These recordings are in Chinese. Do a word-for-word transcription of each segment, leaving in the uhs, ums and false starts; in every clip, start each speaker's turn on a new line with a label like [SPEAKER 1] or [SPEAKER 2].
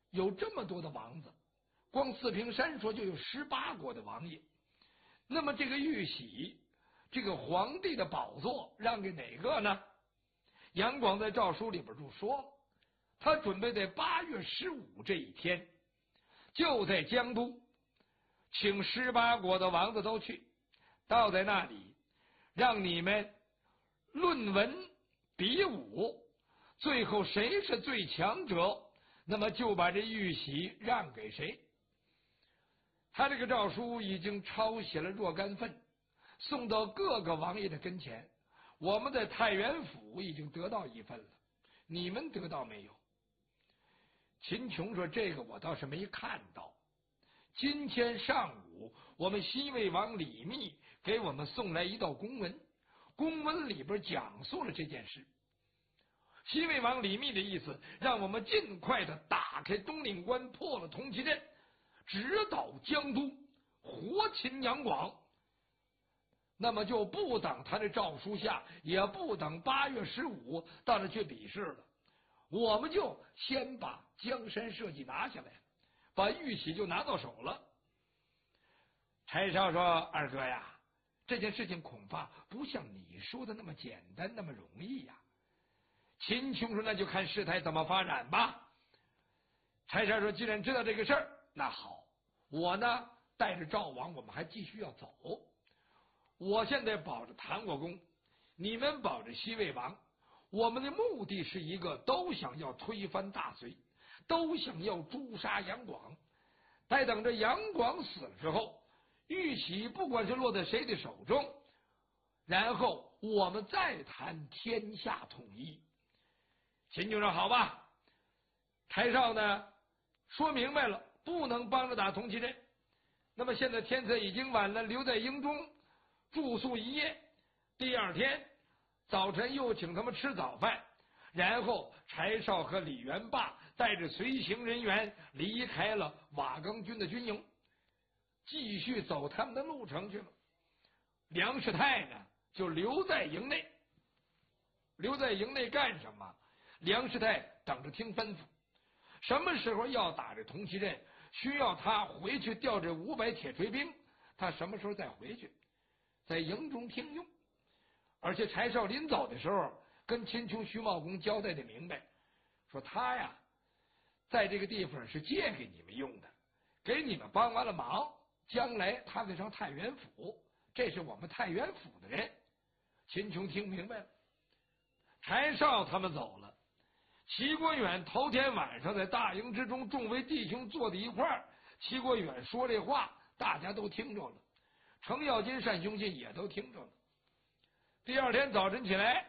[SPEAKER 1] 有这么多的王子，光四平山说就有十八国的王爷。那么这个玉玺，这个皇帝的宝座让给哪个呢？杨广在诏书里边就说了，他准备在八月十五这一天，就在江都，请十八国的王子都去，到在那里，让你们论文比武，最后谁是最强者，那么就把这玉玺让给谁。他这个诏书已经抄写了若干份，送到各个王爷的跟前。我们在太原府已经得到一份了，你们得到没有？秦琼说：“这个我倒是没看到。今天上午，我们西魏王李密给我们送来一道公文，公文里边讲述了这件事。西魏王李密的意思，让我们尽快的打开东岭关，破了铜旗阵，直捣江都，活擒杨广。那么就不等他的诏书下，也不等八月十五到那去比试了，我们就先把江山社稷拿下来，把玉玺就拿到手了。”柴少说：“二哥呀，这件事情恐怕不像你说的那么简单，那么容易呀。”秦琼说：“那就看事态怎么发展吧。”柴少说：“既然知道这个事儿，那好，我呢带着赵王，我们还继续要走。我现在保着谭国公，你们保着西魏王，我们的目的是一个，都想要推翻大隋，都想要诛杀杨广。待等着杨广死了之后，玉玺不管是落在谁的手中，然后我们再谈天下统一。”秦琼说：“好吧。”柴少呢说明白了，不能帮着打铜旗阵。那么现在天色已经晚了，留在营中住宿一夜，第二天早晨又请他们吃早饭，然后柴少和李元霸带着随行人员离开了瓦岗军的军营，继续走他们的路程去了。梁士泰呢就留在营内。留在营内干什么？梁士泰等着听吩咐，什么时候要打这铜旗阵，需要他回去调这五百铁锤兵，他什么时候再回去，在营中听用。而且柴少临走的时候跟秦琼、徐茂公交代的明白，说他呀在这个地方是借给你们用的，给你们帮完了忙，将来他得上太原府，这是我们太原府的人。秦琼听明白了。柴少他们走了，齐国远头天晚上在大营之中，众位弟兄坐在一块儿，齐国远说这话大家都听着了，程咬金、单雄信也都听着了。第二天早晨起来，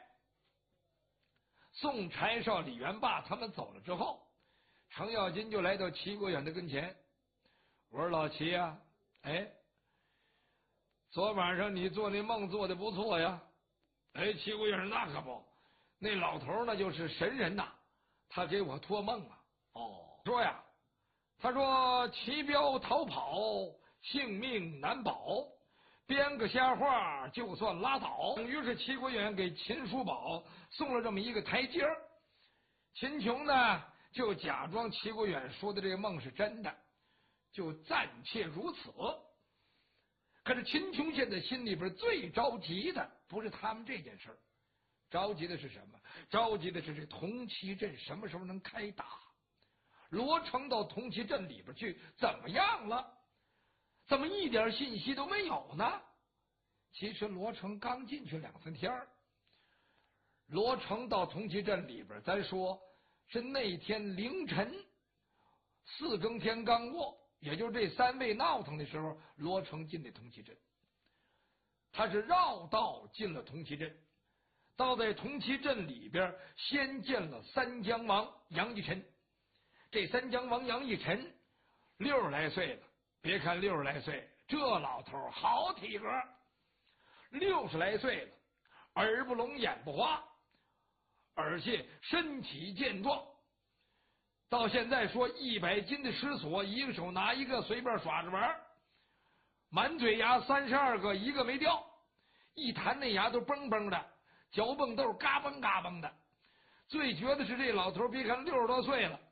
[SPEAKER 1] 送柴少、李元霸他们走了之后，程咬金就来到齐国远的跟前，我说：“老齐呀，哎，昨晚上你做那梦做的不错呀。”哎，齐国远说：“那可不，那老头呢就是神人呐，他给我托梦啊。”哦，说呀，他说齐彪逃跑，性命难保，编个瞎话就算拉倒。于是齐国远给秦叔宝送了这么一个台阶儿。秦琼呢就假装齐国远说的这个梦是真的，就暂且如此。可是秦琼现在心里边最着急的不是他们这件事儿，着急的是什么？着急的是这铜旗阵什么时候能开打？罗成到铜旗阵里边去怎么样了？怎么一点信息都没有呢？其实罗成刚进去两三天，罗成到铜旗阵里边，咱说是那天凌晨四更天刚过，也就是这三位闹腾的时候，罗成进的铜旗阵。他是绕道进了铜旗阵，到在铜旗阵里边，先见了三江王杨义臣。这三江王杨义臣六十来岁了，别看六十来岁，这老头好体格，六十来岁了，耳不聋眼不花，而且身体健壮。到现在说一百斤的石锁，一个手拿一个，随便耍着玩，满嘴牙三十二个，一个没掉，一弹那牙都嘣嘣的，嚼蹦豆嘎嘣嘎嘣的。最绝的是这老头，别看六十多岁了，